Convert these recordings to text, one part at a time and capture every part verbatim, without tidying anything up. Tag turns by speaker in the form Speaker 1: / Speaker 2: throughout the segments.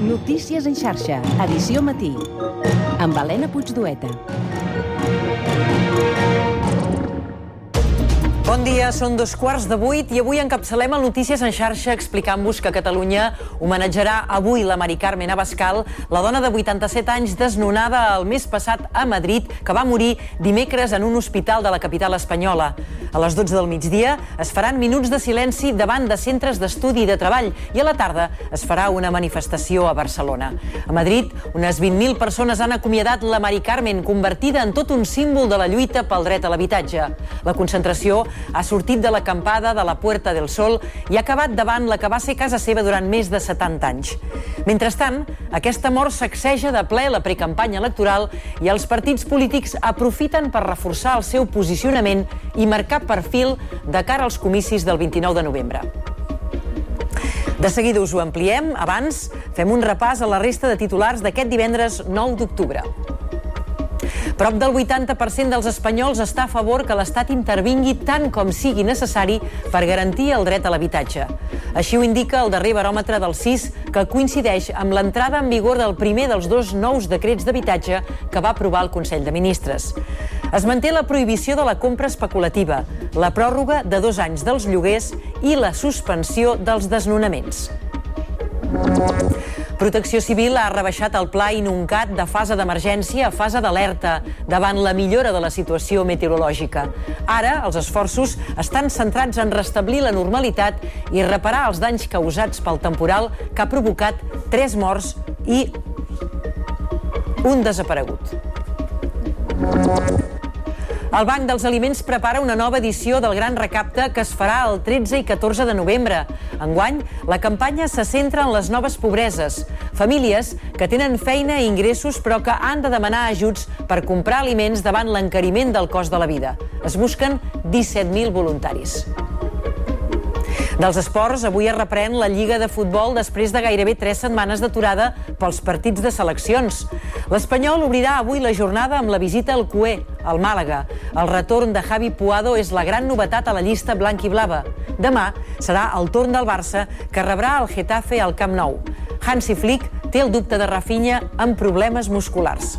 Speaker 1: Notícies en xarxa, edició matí, amb Helena Puigdueta.
Speaker 2: Bon dia, són dos quarts de vuit i avui encapçalem el Notícies en xarxa explicant-vos que Catalunya homenatjarà avui la Mari Carmen Abascal, la dona de vuitanta-set anys desnonada el mes passat a Madrid, que va morir dimecres en un hospital de la capital espanyola. A les dotze del migdia es faran minuts de silenci davant de centres d'estudi i de treball i a la tarda es farà una manifestació a Barcelona. A Madrid, unes vint mil persones han acomiadat la Mari Carmen, convertida en tot un símbol de la lluita pel dret a l'habitatge. La concentració ha sortit de l'acampada de la Puerta del Sol i ha acabat davant la que va ser casa seva durant més de setanta anys. Mentrestant, aquesta mort sacseja de ple la precampanya electoral i els partits polítics aprofiten per reforçar el seu posicionament i marcar perfil de cara als comicis del vint-i-nou de novembre. De seguida us ho ampliem. Abans, fem un repàs a la resta de titulars d'aquest divendres nou d'octubre. Prop del vuitanta per cent dels espanyols està a favor que l'Estat intervingui tant com sigui necessari per garantir el dret a l'habitatge. Així ho indica el darrer baròmetre del C I S, que coincideix amb l'entrada en vigor del primer dels dos nous decrets d'habitatge que va aprovar el Consell de Ministres. Es manté la prohibició de la compra especulativa, la pròrroga de dos anys dels lloguers i la suspensió dels desnonaments. Protecció Civil ha rebaixat el pla Inuncat de fase d'emergència a fase d'alerta davant la millora de la situació meteorològica. Ara, els esforços estan centrats en restablir la normalitat i reparar els danys causats pel temporal que ha provocat tres morts i un desaparegut. El Banc dels Aliments prepara una nova edició del Gran Recapte que es farà el tretze i catorze de novembre. Enguany, la campanya se centra en les noves pobreses, famílies que tenen feina i ingressos però que han de demanar ajuts per comprar aliments davant l'encariment del cost de la vida. Es busquen disset mil voluntaris. Dels esports, avui es reprèn la Lliga de Futbol després de gairebé tres setmanes d'aturada pels partits de seleccions. L'Espanyol obrirà avui la jornada amb la visita al Cué, al Màlaga. El retorn de Javi Puado és la gran novetat a la llista blanc-i-blava. Demà serà el torn del Barça, que rebrà el Getafe al Camp Nou. Hansi Flick té el dubte de Rafinha amb problemes musculars.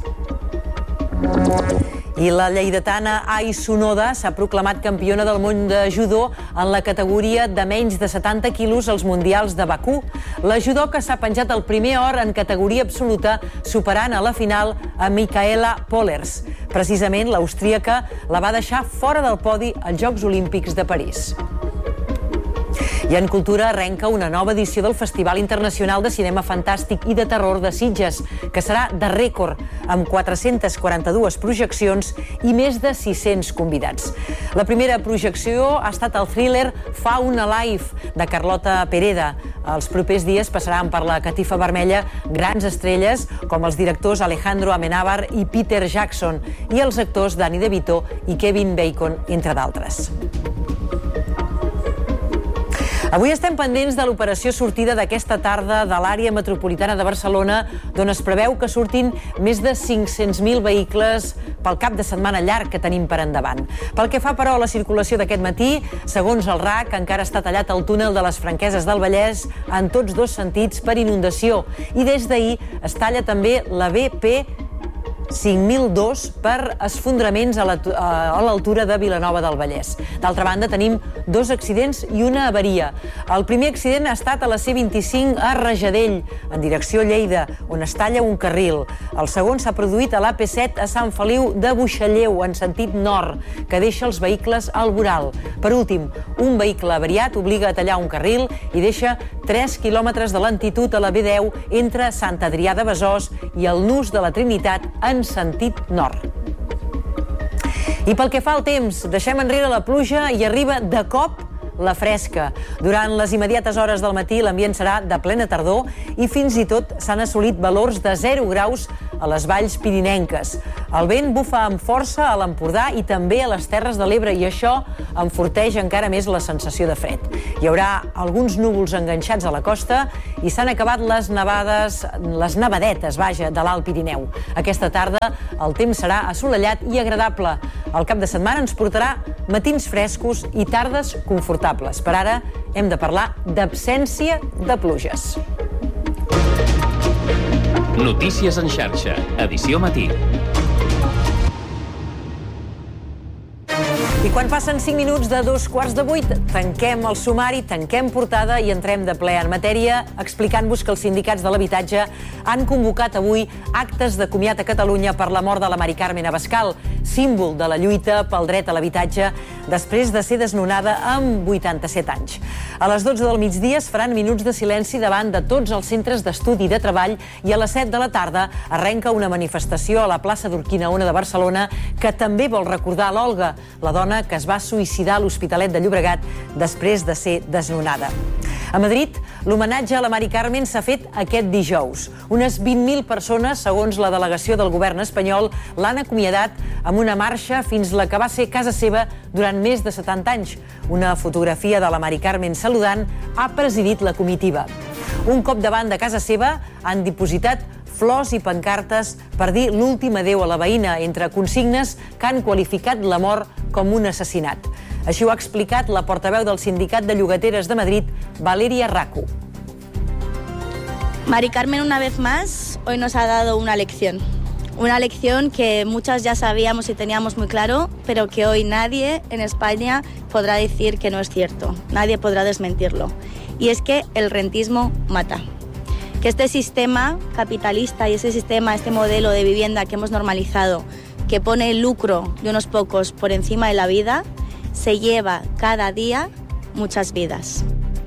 Speaker 2: I la lleidatana Ai Sonoda s'ha proclamat campiona del món de judo en la categoria de menys de setanta quilos als Mundials de Bakú. La judoka s'ha penjat el primer or en categoria absoluta, superant a la final a Micaela Pollers. Precisament, l'austríaca la va deixar fora del podi als Jocs Olímpics de París. I en cultura arrenca una nova edició del Festival Internacional de Cinema Fantàstic i de Terror de Sitges, que serà de rècord, amb quatre-centes quaranta-dues projeccions i més de sis-cents convidats. La primera projecció ha estat el thriller Faun Alive, de Carlota Pereda. Els propers dies passaran per la catifa vermella grans estrelles com els directors Alejandro Amenábar i Peter Jackson i els actors Danny DeVito i Kevin Bacon, entre d'altres. Avui estem pendents de l'operació sortida d'aquesta tarda de l'àrea metropolitana de Barcelona, d'on es preveu que surtin més de cinc-cents mil vehicles pel cap de setmana llarg que tenim per endavant. Pel que fa, però, a la circulació d'aquest matí, segons el R A C, encara està tallat el túnel de les Franqueses del Vallès en tots dos sentits per inundació i des d'ahir es talla també la B P cinc mil dos per esfondraments a l'altura de Vilanova del Vallès. D'altra banda, tenim dos accidents i una avaria. El primer accident ha estat a la C vint-i-cinc a Rajadell, en direcció a Lleida, on es talla un carril. El segon s'ha produït a l'A P set a Sant Feliu de Buixalleu, en sentit nord, que deixa els vehicles al voral. Per últim, un vehicle avariat obliga a tallar un carril i deixa tres quilòmetres de lentitud a la B deu entre Sant Adrià de Besòs i el Nus de la Trinitat en sentit nord. I pel que fa al temps, deixem enrere la pluja i arriba de cop la fresca. Durant les immediates hores del matí l'ambient serà de plena tardor i fins i tot s'han assolit valors de zero graus a les valls pirinenques. El vent bufa amb força a l'Empordà i també a les Terres de l'Ebre i això enforteix encara més la sensació de fred. Hi haurà alguns núvols enganxats a la costa i s'han acabat les nevades, les nevadetes, vaja, de l'Alt Pirineu. Aquesta tarda el temps serà assolellat i agradable. El cap de setmana ens portarà matins frescos i tardes confortables. Per ara hem de parlar d'absència de pluges.
Speaker 3: Notícies en xarxa, edició matí.
Speaker 2: I quan passen cinc minuts de dos quarts de vuit, tanquem el sumari, tanquem portada i entrem de ple en matèria, explicant-vos que els sindicats de l'habitatge han convocat avui actes de comiat a Catalunya per la mort de la Mari Carmen Abascal, símbol de la lluita pel dret a l'habitatge després de ser desnonada amb vuitanta-set anys. A les dotze del migdia es faran minuts de silenci davant de tots els centres d'estudi i de treball i a les set de la tarda arrenca una manifestació a la plaça d'Urquinaona de Barcelona que també vol recordar l'Olga, la dona que es va suïcidar a l'Hospitalet de Llobregat després de ser desnonada. A Madrid, l'homenatge a la Mari Carmen s'ha fet aquest dijous. Unes vint mil persones, segons la delegació del govern espanyol, l'han acomiadat amb una marxa fins la que va ser casa seva durant més de setanta anys. Una fotografia de la Mari Carmen saludant ha presidit la comitiva. Un cop davant de casa seva han dipositat flors i pancartes per dir l'últim adéu a la veïna, entre consignes que han qualificat la mort com un assassinat. Així ho ha explicat la portaveu del Sindicat de Llogateres de Madrid, Valeria Racu.
Speaker 4: Mari Carmen, una vez más, hoy nos ha dado una lección. Una lección que muchas ya sabíamos y teníamos muy claro, pero que hoy nadie en España podrá decir que no es cierto. Nadie podrá desmentirlo. Y es que el rentismo mata. Que este sistema capitalista y ese sistema, este modelo de vivienda que hemos normalizado, que pone el lucro de unos pocos por encima de la vida, se lleva cada día muchas vidas.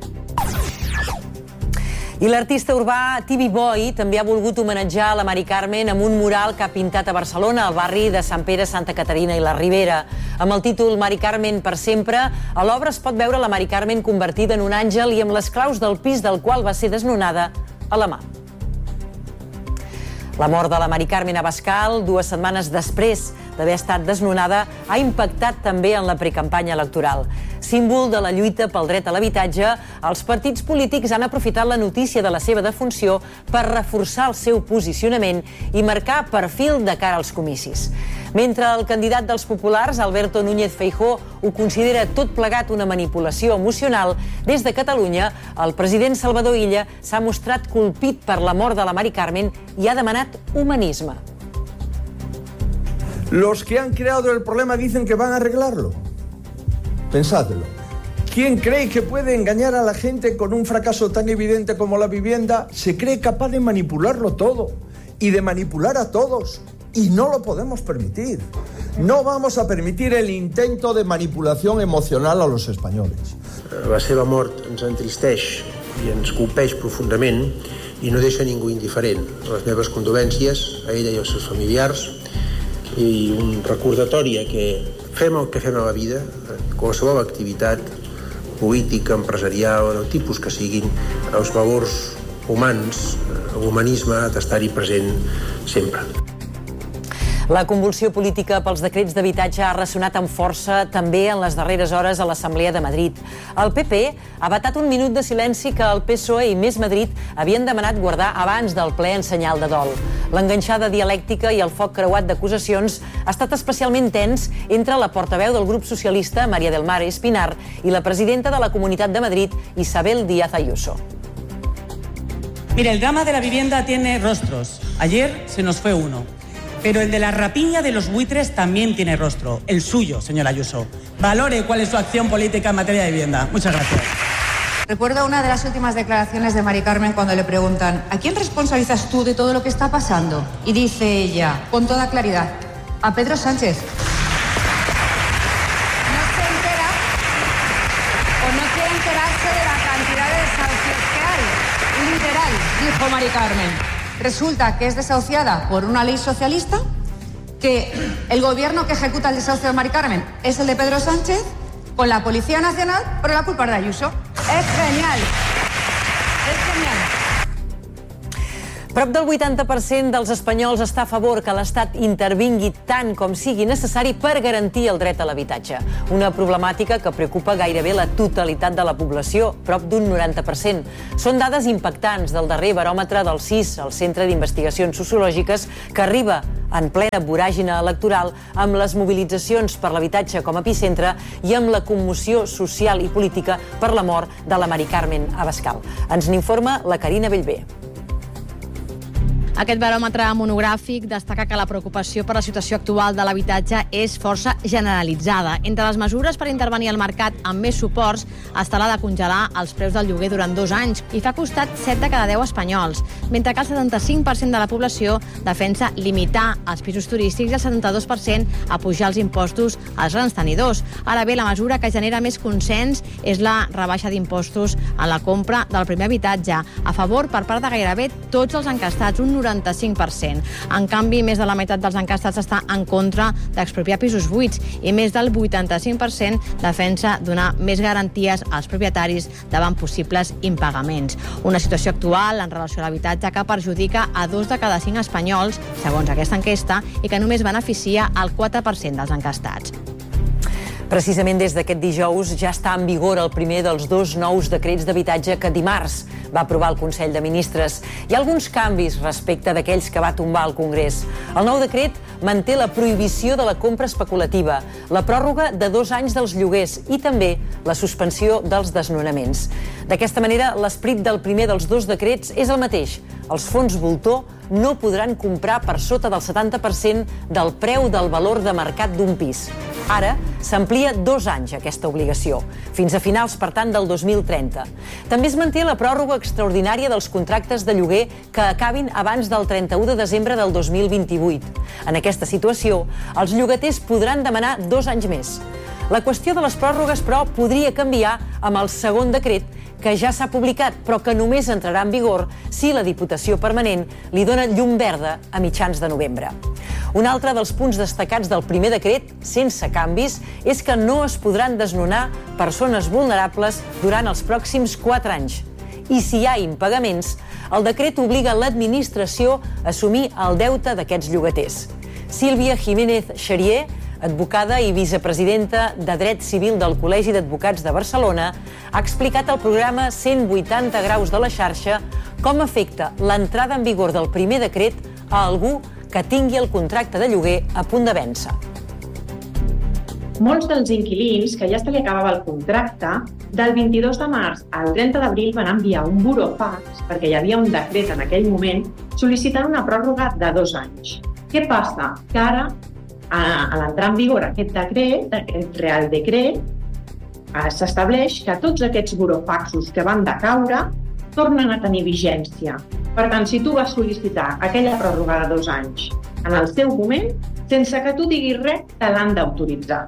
Speaker 2: I l'artista urbà Tibi Boy també ha volgut homenatjar la Mari Carmen amb un mural que ha pintat a Barcelona, al barri de Sant Pere, Santa Caterina i la Ribera. Amb el títol Mari Carmen per sempre, a l'obra es pot veure la Mari Carmen convertida en un àngel i amb les claus del pis del qual va ser desnonada a la mà. La mort de la Mari Carmen Abascal, dues setmanes després d'haver estat desnonada, ha impactat també en la precampanya electoral. Símbol de la lluita pel dret a l'habitatge, els partits polítics han aprofitat la notícia de la seva defunció per reforçar el seu posicionament i marcar perfil de cara als comicis. Mentre el candidat dels populars, Alberto Núñez Feijóo, ho considera tot plegat una manipulació emocional, des de Catalunya, el president Salvador Illa s'ha mostrat colpit per la mort de la Mari Carmen i ha demanat humanisme.
Speaker 5: Los que han creado el problema dicen que van a arreglarlo. Pensadlo. ¿Quién cree que puede engañar a la gente con un fracaso tan evidente como la vivienda? Se cree capaz de manipularlo todo y de manipular a todos. Y no lo podemos permitir. No vamos a permitir el intento de manipulación emocional a los españoles.
Speaker 6: La seva mort ens entristeix i ens colpeix profundament i no deixa ningú indiferent. Les meves condolències a ella i als seus familiars i un recordatori que fem el que fem a la vida, qualsevol activitat política, empresarial, del tipus que siguin, els valors humans, l'humanisme ha d'estar-hi present sempre.
Speaker 2: La convulsió política pels decrets d'habitatge ha ressonat amb força també en les darreres hores a l'Assemblea de Madrid. El P P ha vetat un minut de silenci que el P S O E i Més Madrid havien demanat guardar abans del ple en senyal de dol. L'enganxada dialèctica i el foc creuat d'acusacions ha estat especialment tens entre la portaveu del grup socialista, María del Mar Espinar, i la presidenta de la Comunitat de Madrid, Isabel Díaz Ayuso.
Speaker 7: Mire, el drama de la vivienda tiene rostros. Ayer se nos fue uno. Pero el de la rapiña de los buitres también tiene rostro. El suyo, señora Ayuso. Valore cuál es su acción política en materia de vivienda. Muchas gracias.
Speaker 8: Recuerdo una de las últimas declaraciones de Mari Carmen cuando le preguntan ¿a quién responsabilizas tú de todo lo que está pasando? Y dice ella, con toda claridad, a Pedro Sánchez. No se entera o no quiere enterarse de la cantidad de desahucios que hay. Literal, dijo Mari Carmen. Resulta que es desahuciada por una ley socialista, que el gobierno que ejecuta el desahucio de Mari Carmen es el de Pedro Sánchez, con la Policía Nacional, pero la culpa es de Ayuso. És genial. És genial.
Speaker 2: Prop del vuitanta per cent dels espanyols està a favor que l'Estat intervingui tant com sigui necessari per garantir el dret a l'habitatge. Una problemàtica que preocupa gairebé la totalitat de la població, prop d'un noranta per cent. Són dades impactants del darrer baròmetre del C I S, el Centre d'Investigacions Sociològiques, que arriba en plena voràgina electoral amb les mobilitzacions per l'habitatge com a epicentre i amb la commoció social i política per la mort de la Mari Carmen Abascal. Ens n'informa la Carina Bellver.
Speaker 9: Aquest baròmetre monogràfic destaca que la preocupació per la situació actual de l'habitatge és força generalitzada. Entre les mesures per intervenir al mercat amb més suports està la de congelar els preus del lloguer durant dos anys i fa costat set de cada deu espanyols, mentre que el setanta-cinc per cent de la població defensa limitar els pisos turístics i el setanta-dos per cent a pujar els impostos als grans tenidors. Ara bé, la mesura que genera més consens és la rebaixa d'impostos en la compra del primer habitatge, a favor per part de gairebé tots els encastats, un noranta-cinc per cent. En canvi, més de la meitat dels encastats està en contra d'expropiar pisos buits i més del vuitanta-cinc per cent defensa donar més garanties als propietaris davant possibles impagaments. Una situació actual en relació a l'habitatge que perjudica a dos de cada cinc espanyols, segons aquesta enquesta, i que només beneficia el quatre per cent dels encastats.
Speaker 2: Precisament des d'aquest dijous ja està en vigor el primer dels dos nous decrets d'habitatge que dimarts va aprovar el Consell de Ministres. Hi ha alguns canvis respecte d'aquells que va tombar el Congrés. El nou decret manté la prohibició de la compra especulativa, la pròrroga de dos anys dels lloguers i també la suspensió dels desnonaments. D'aquesta manera, l'esperit del primer dels dos decrets és el mateix. Els fons voltor no podran comprar per sota del setanta per cent del preu del valor de mercat d'un pis. Ara s'amplia dos anys aquesta obligació, fins a finals, per tant, del dos mil trenta. També es manté la pròrroga extraordinària dels contractes de lloguer que acabin abans del trenta-u de desembre del dos mil vint-i-vuit. En aquesta situació, els llogaters podran demanar dos anys més. La qüestió de les pròrrogues, però, podria canviar amb el segon decret, que ja s'ha publicat, però que només entrarà en vigor si la Diputació Permanent li dona llum verda a mitjans de novembre. Un altre dels punts destacats del primer decret, sense canvis, és que no es podran desnonar persones vulnerables durant els pròxims quatre anys. I si hi ha impagaments, el decret obliga l'administració a assumir el deute d'aquests llogaters. Sílvia Jiménez Xerier, advocada i vicepresidenta de Dret Civil del Col·legi d'Advocats de Barcelona, ha explicat al programa cent vuitanta graus de la xarxa com afecta l'entrada en vigor del primer decret a algú que tingui el contracte de lloguer a punt de vèncer.
Speaker 10: Molts dels inquilins que ja se li acabava el contracte, del vint-i-dos de març al trenta d'abril van enviar un burofax, perquè hi havia un decret en aquell moment, sol·licitant una pròrroga de dos anys. Què passa? Que ara, a l'entrar en vigor aquest decret, aquest Real Decret, s'estableix que tots aquests burofaxos que van decaure tornen a tenir vigència. Per tant, si tu vas sol·licitar aquella pròrroga de dos anys en el seu moment, sense que tu diguis res, te l'han d'autoritzar.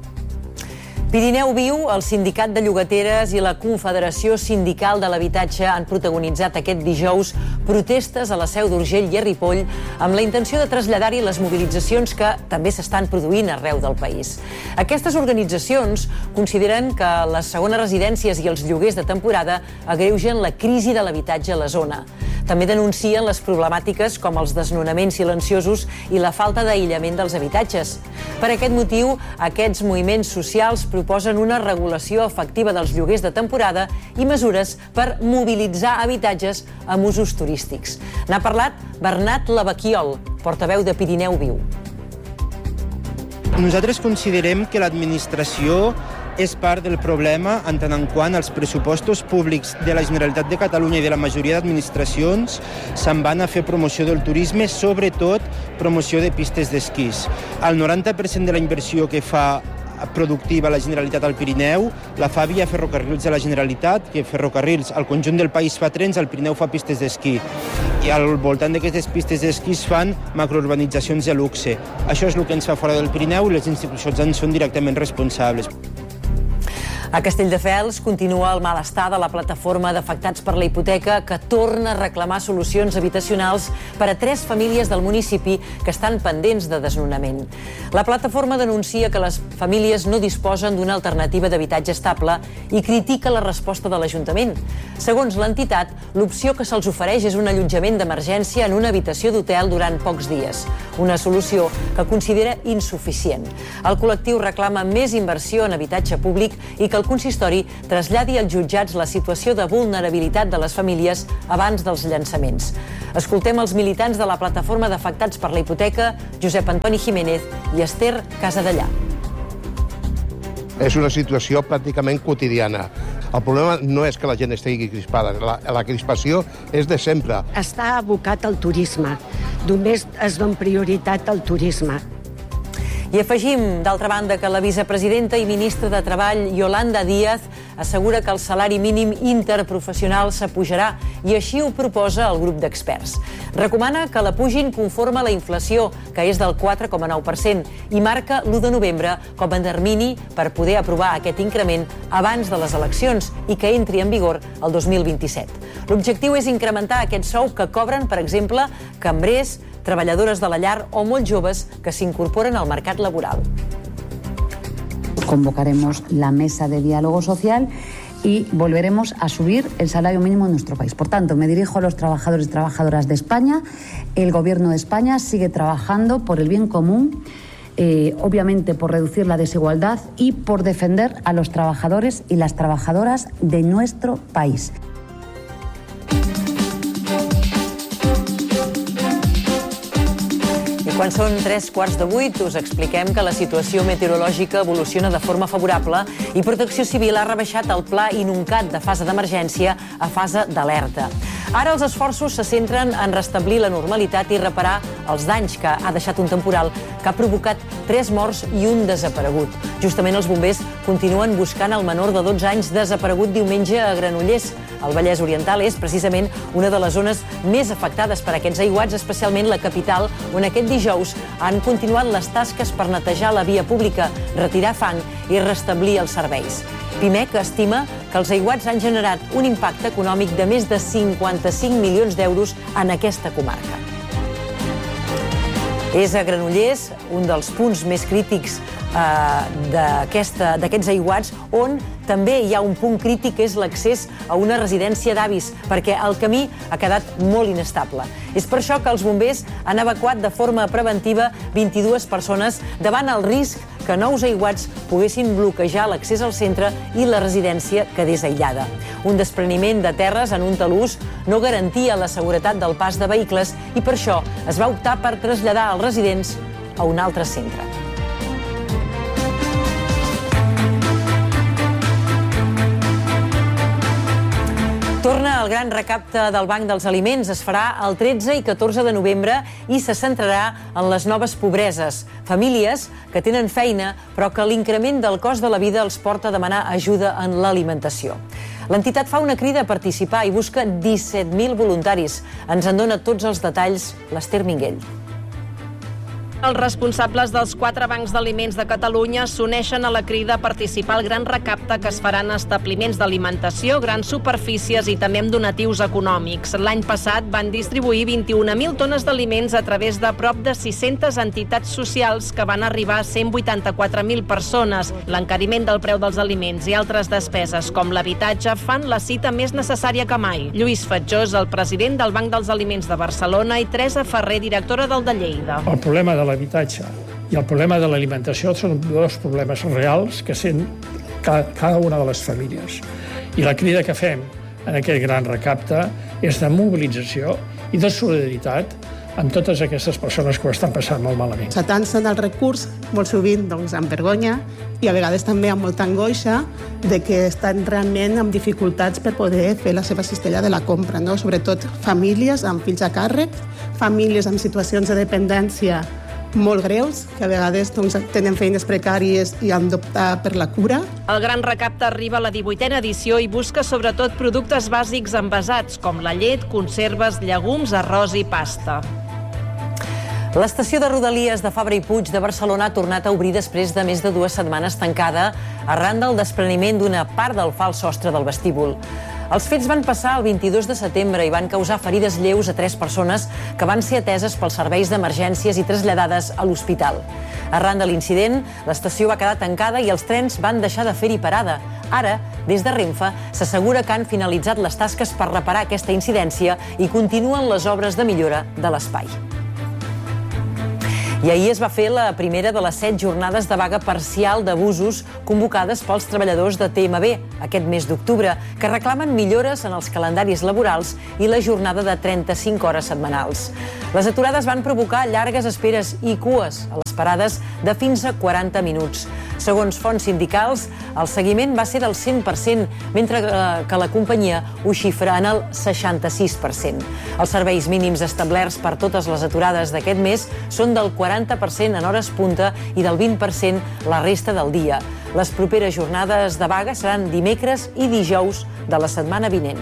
Speaker 2: Pirineu Viu, el Sindicat de Llogateres i la Confederació Sindical de l'Habitatge han protagonitzat aquest dijous protestes a la Seu d'Urgell i a Ripoll amb la intenció de traslladar-hi les mobilitzacions que també s'estan produint arreu del país. Aquestes organitzacions consideren que les segones residències i els lloguers de temporada agreugen la crisi de l'habitatge a la zona. També denuncien les problemàtiques com els desnonaments silenciosos i la falta d'aïllament dels habitatges. Per aquest motiu, aquests moviments socials proposen una regulació efectiva dels lloguers de temporada i mesures per mobilitzar habitatges amb usos turístics. N'ha parlat Bernat Lavaquiol, portaveu de Pirineu Viu.
Speaker 11: Nosaltres considerem que l'administració és part del problema en tant en quant els pressupostos públics de la Generalitat de Catalunya i de la majoria d'administracions se'n van a fer promoció del turisme, sobretot promoció de pistes d'esquís. El noranta per cent de la inversió que fa productiva la Generalitat al Pirineu la fa via ferrocarrils de la Generalitat, que ferrocarrils al conjunt del país fa trens, al Pirineu fa pistes d'esquí. I al voltant d'aquestes pistes d'esquí es fan macrourbanitzacions de luxe. Això és el que ens fa fora del Pirineu i les institucions en són directament responsables.
Speaker 2: A Castelldefels continua el malestar de la plataforma d'afectats per la hipoteca que torna a reclamar solucions habitacionals per a tres famílies del municipi que estan pendents de desnonament. La plataforma denuncia que les famílies no disposen d'una alternativa d'habitatge estable i critica la resposta de l'Ajuntament. Segons l'entitat, l'opció que se'ls ofereix és un allotjament d'emergència en una habitació d'hotel durant pocs dies, una solució que considera insuficient. El col·lectiu reclama més inversió en habitatge públic i que el consistori traslladi als jutjats la situació de vulnerabilitat de les famílies abans dels llançaments. Escoltem els militants de la plataforma d'afectats per la hipoteca, Josep Antoni Jiménez i Esther Casadellà.
Speaker 12: És una situació pràcticament quotidiana. El problema no és que la gent estigui crispada, la, la crispació és de sempre.
Speaker 13: Està abocat al turisme. Només es dona prioritat al turisme.
Speaker 2: I afegim, d'altra banda, que la vicepresidenta i ministra de Treball, Yolanda Díaz, assegura que el salari mínim interprofessional s'apujarà i així ho proposa el grup d'experts. Recomana que la pugin conforme a la inflació, que és del quatre coma nou per cent, i marca l'u de novembre com a termini per poder aprovar aquest increment abans de les eleccions i que entri en vigor el dos mil vint-i-set. L'objectiu és incrementar aquest sou que cobren, per exemple, cambrers, treballadores de la llar o molt joves que s'incorporen al mercat laboral.
Speaker 14: Convocaremos la mesa de diálogo social y volveremos a subir el salario mínimo en nuestro país. Por tanto, me dirijo a los trabajadores y trabajadoras de España. El Gobierno de España sigue trabajando por el bien común, eh, obviamente por reducir la desigualdad y por defender a los trabajadores y las trabajadoras de nuestro país.
Speaker 2: Quan són tres quarts de vuit, us expliquem que la situació meteorològica evoluciona de forma favorable i Protecció Civil ha rebaixat el pla INUNCAT de fase d'emergència a fase d'alerta. Ara els esforços se centren en restablir la normalitat i reparar els danys que ha deixat un temporal que ha provocat tres morts i un desaparegut. Justament els bombers continuen buscant el menor de dotze anys desaparegut diumenge a Granollers. El Vallès Oriental és precisament una de les zones més afectades per aquests aiguats, especialment la capital, on aquest dijous han continuat les tasques per netejar la via pública, retirar fang i restablir els serveis. Pimec estima que els aiguats han generat un impacte econòmic de més de cinquanta-cinc milions d'euros en aquesta comarca. És a Granollers, un dels punts més crítics eh, d'aquests aiguats, on també hi ha un punt crític, que és l'accés a una residència d'avis, perquè el camí ha quedat molt inestable. És per això que els bombers han evacuat de forma preventiva vint-i-dues persones davant el risc que nous aiguats poguessin bloquejar l'accés al centre i la residència quedés aïllada. Un despreniment de terres en un talús no garantia la seguretat del pas de vehicles i per això es va optar per traslladar els residents a un altre centre. Torna el gran recapte del Banc dels Aliments. Es farà el tretze i catorze de novembre i se centrarà en les noves pobreses. Famílies que tenen feina però que l'increment del cost de la vida els porta a demanar ajuda en l'alimentació. L'entitat fa una crida a participar i busca disset mil voluntaris. Ens en dona tots els detalls l'Ester Minguell.
Speaker 15: Els responsables dels quatre bancs d'aliments de Catalunya s'uneixen a la crida a participar al gran recapte que es farà en establiments d'alimentació, grans superfícies i també amb donatius econòmics. L'any passat van distribuir vint-i-una mil tones d'aliments a través de prop de sis-centes entitats socials que van arribar a cent vuitanta-quatre mil persones. L'encariment del preu dels aliments i altres despeses com l'habitatge fan la cita més necessària que mai. Lluís Fatjós, el president del Banc dels Aliments de Barcelona, i Teresa Ferrer, directora del de Lleida.
Speaker 16: El problema de l'habitatge i el problema de l'alimentació són dos problemes reals que sent cada una de les famílies. I la crida que fem en aquest gran recapte és de mobilització i de solidaritat amb totes aquestes persones que ho estan passant molt malament.
Speaker 17: S'atancen el recurs, molt sovint doncs, amb vergonya i a vegades també amb molta angoixa de que estan realment amb dificultats per poder fer la seva cistella de la compra, no? Sobretot famílies amb fills a càrrec, famílies amb situacions de dependència molt greus, que a vegades doncs, tenen feines precàries i han d'optar per la cura.
Speaker 15: El gran recapte arriba a la divuitena edició i busca sobretot productes bàsics envasats, com la llet, conserves, llegums, arròs i pasta.
Speaker 2: L'estació de Rodalies de Fabra i Puig de Barcelona ha tornat a obrir després de més de dues setmanes tancada arran del despreniment d'una part del fals sostre del vestíbul. Els fets van passar el vint-i-dos de setembre i van causar ferides lleus a tres persones que van ser ateses pels serveis d'emergències i traslladades a l'hospital. Arran de l'incident, l'estació va quedar tancada i els trens van deixar de fer-hi parada. Ara, des de Renfe, s'assegura que han finalitzat les tasques per reparar aquesta incidència i continuen les obres de millora de l'espai. I ahir es va fer la primera de les set jornades de vaga parcial d'abusos convocades pels treballadors de T M B aquest mes d'octubre, que reclamen millores en els calendaris laborals i la jornada de trenta-cinc hores setmanals. Les aturades van provocar llargues esperes i cues a les parades de fins a quaranta minuts. Segons fonts sindicals, el seguiment va ser del cent per cent, mentre que la companyia ho xifra en el seixanta-sis per cent. Els serveis mínims establerts per totes les aturades d'aquest mes són del quaranta per cent en hores punta i del vint per cent la resta del dia. Les properes jornades de vaga seran dimecres i dijous de la setmana vinent.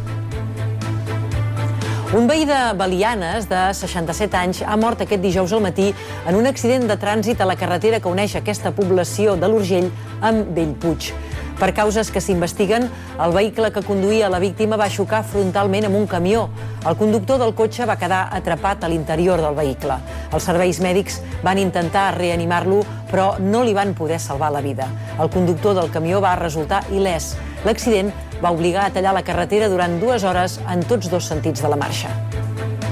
Speaker 2: Un veí de Belianes, de seixanta-set anys, ha mort aquest dijous al matí en un accident de trànsit a la carretera que uneix aquesta població de l'Urgell amb Bellpuig. Per causes que s'investiguen, el vehicle que conduïa la víctima va xocar frontalment amb un camió. El conductor del cotxe va quedar atrapat a l'interior del vehicle. Els serveis mèdics van intentar reanimar-lo, però no li van poder salvar la vida. El conductor del camió va resultar il·lès. L'accident va obligar a tallar la carretera durant dues hores en tots dos sentits de la marxa.